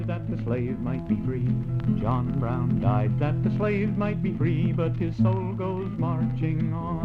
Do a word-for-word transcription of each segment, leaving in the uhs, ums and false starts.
That the slave might be free. John Brown died that the slave might be free, but his soul goes marching on.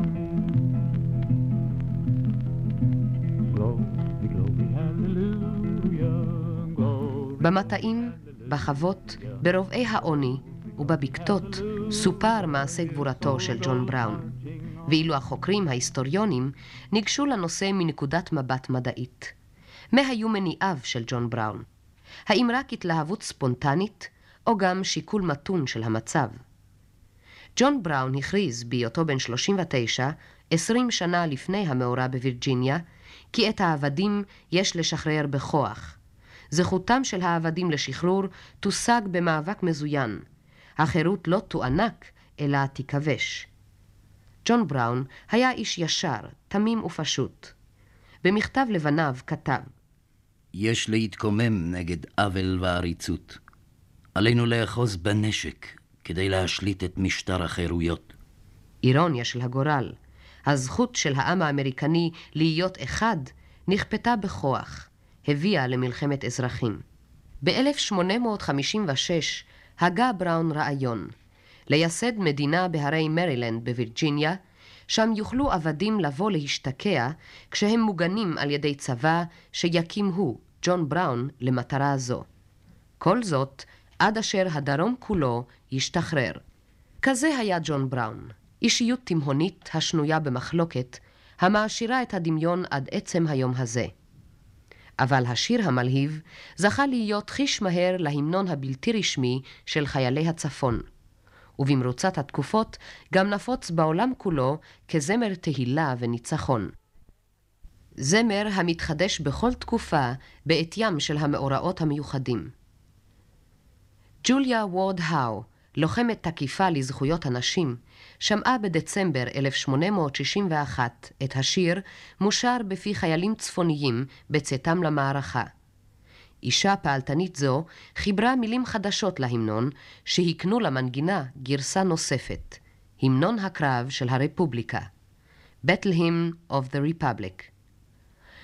Glory, glory, hallelujah, glory. במטעים, בחוות, ברובעי העוני ובבקתות סופר מעשה גבורתו של ג'ון בראון. ואילו החוקרים ההיסטוריונים ניגשו לנושא מנקודת מבט מדעית. מה היו מניעיו של ג'ון בראון? האם רק התלהבות ספונטנית, או גם שיקול מתון של המצב? ג'ון בראון הכריז בהיותו בן שלושים ותשע, עשרים שנה לפני המאורע בווירג'יניה, כי את העבדים יש לשחרר בכוח. זכותם של העבדים לשחרור תושג במאבק מזוין. החירות לא תוענק, אלא תיכבש. ג'ון בראון היה איש ישר, תמים ופשוט. במכתב לבניו כתב: יש להתקומם נגד עוול ועריצות. עלינו לאחוז בנשק כדי להשליט את משטר החירויות. אירוניה של הגורל. הזכות של העם האמריקני להיות אחד נכפתה בכוח, הביאה למלחמת אזרחים. ב-אלף שמונה מאות חמישים ושש הגה בראון רעיון לייסד מדינה בהרי מרילנד בווירג'יניה, שם יוכלו עבדים לבוא להשתקע כשהם מוגנים על ידי צבא שיקים הוא, ג'ון בראון, למטרה זו. כל זאת עד אשר הדרום כולו ישתחרר. כזה היה ג'ון בראון, אישיות תימהונית השנויה במחלוקת, המעשירה את הדמיון עד עצם היום הזה. אבל השיר המלהיב זכה להיות חיש מהר להמנון הבלתי רשמי של חיילי הצפון. ובמרוצת התקופות גם נפוץ בעולם כולו כזמר תהילה וניצחון. זמר המתחדש בכל תקופה בעתיים של המאורעות המיוחדים. ג'וליה וורד האו, לוחמת תקיפה לזכויות הנשים, שמעה בדצמבר אלף שמונה מאות שישים ואחת את השיר מושר בפי חיילים צפוניים בצאתם למערכה. אישה פעלתנית זו חיברה מילים חדשות להמנון שהקנו למנגינה גרסה נוספת, המנון הקרב של הרפובליקה, Battle Hymn of the Republic.